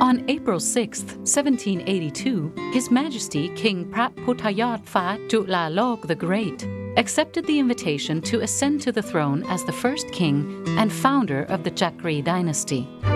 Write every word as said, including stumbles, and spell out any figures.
On April sixth, seventeen eighty-two, His Majesty King Prat Phutayot Pha Chulalok the Great accepted the invitation to ascend to the throne as the first king and founder of the Chakri dynasty.